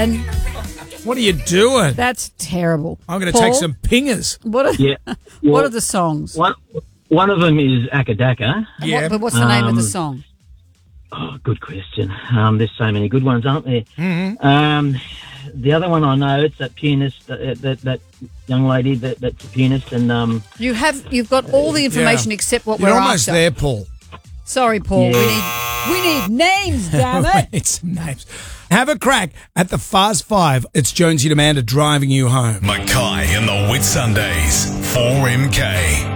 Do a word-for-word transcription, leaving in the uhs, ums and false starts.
Dan. What are you doing? That's terrible. I'm going to Paul, take some pingers. What are, Yeah. what Well, are the songs? One, one of them is Akadaka. Yeah. What, but what's the name of the Um, song? Oh, good question. Um, there's so many good ones, aren't there? Mm-hmm. Um, the other one I know, it's that pianist, uh, that that young lady that, that's a pianist, and um, You have, you've got all the information Yeah. except what You're we're almost after. there, Paul. Sorry, Paul. We need we need names, damn it. It's some names. Have a crack at the Fast Five. It's Jonesy and Amanda driving you home. Mackay and the Whitsundays. four M K.